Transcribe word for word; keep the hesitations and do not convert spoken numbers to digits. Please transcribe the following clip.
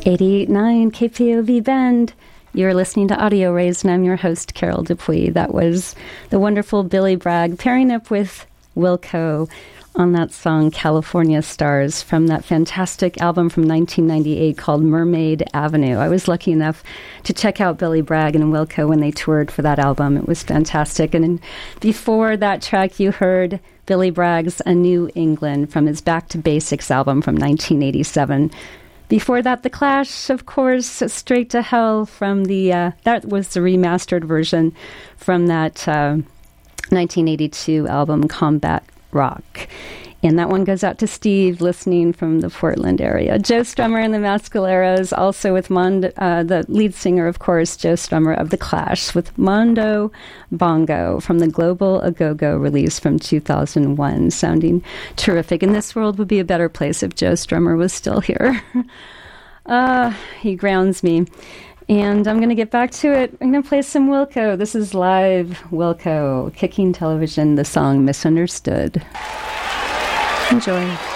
eighty-eight point nine K P O V Bend. You're listening to Audio Rays, and I'm your host, Carol Dupuy. That was the wonderful Billy Bragg pairing up with Wilco on that song California Stars from that fantastic album from nineteen ninety-eight called Mermaid Avenue. I was lucky enough to check out Billy Bragg and Wilco when they toured for that album. It was fantastic. And in, before that track, you heard Billy Bragg's A New England from his Back to Basics album from nineteen eighty-seven. Before that, The Clash, of course, Straight to Hell from the, uh, that was the remastered version from that uh, nineteen eighty-two album Combat Rock. And that one goes out to Steve, listening from the Portland area. Joe Strummer and the Mascaleros, also with Mondo, uh, the lead singer, of course, Joe Strummer of The Clash, with Mondo Bongo from the Global A-Go-Go release from two thousand one, sounding terrific. And this world would be a better place if Joe Strummer was still here. uh, he grounds me. And I'm going to get back to it. I'm going to play some Wilco. This is live Wilco, Kicking Television, the song Misunderstood. Enjoy.